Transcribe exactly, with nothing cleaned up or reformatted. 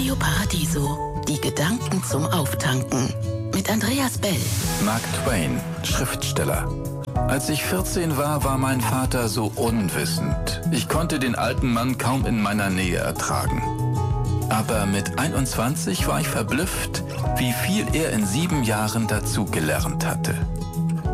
Radio Paradiso. Die Gedanken zum Auftanken. Mit Andreas Bell. Mark Twain, Schriftsteller. Als ich vierzehn war, war mein Vater so unwissend. Ich konnte den alten Mann kaum in meiner Nähe ertragen. Aber mit einundzwanzig war ich verblüfft, wie viel er in sieben Jahren dazugelernt hatte.